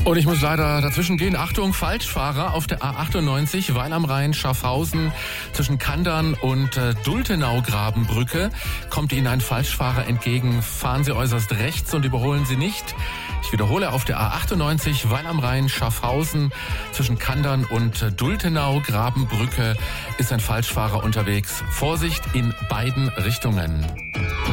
Und ich muss leider dazwischen gehen. Achtung, Falschfahrer auf der A98, Weil am Rhein, Schaffhausen, zwischen Kandern und Dultenau-Grabenbrücke kommt Ihnen ein Falschfahrer entgegen. Fahren Sie äußerst rechts und überholen Sie nicht. Ich wiederhole, auf der A98, Weil am Rhein, Schaffhausen, zwischen Kandern und Dultenau-Grabenbrücke ist ein Falschfahrer unterwegs. Vorsicht in beiden Richtungen.